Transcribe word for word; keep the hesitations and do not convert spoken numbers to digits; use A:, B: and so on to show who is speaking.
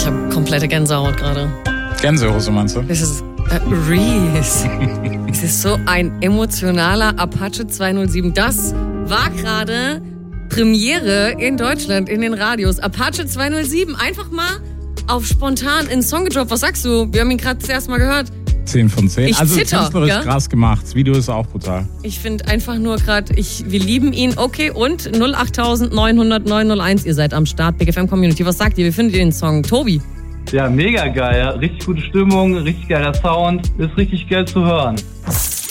A: ich habe komplette Gänsehaut gerade.
B: Gänsehose meinst du?
A: Das ist äh, Reese. Es ist so ein emotionaler Apache zweihundertsieben. Das war gerade Premiere in Deutschland in den Radios. Apache zweihundertsieben. Einfach mal auf spontan in den Song gedroppt. Was sagst du? Wir haben ihn gerade zuerst mal gehört.
B: zehn von zehn.
A: Ich
B: also
A: zitter,
B: künstlerisch
A: ja?
B: krass gemacht. Das Video ist auch brutal.
A: Ich finde einfach nur gerade, ich, wir lieben ihn. Okay, und null acht neun null null neun null eins, ihr seid am Start, Big F M Community. Was sagt ihr? Wie findet ihr den Song? Tobi?
C: Ja, mega geil. Richtig gute Stimmung, richtig geiler Sound. Ist richtig geil zu hören.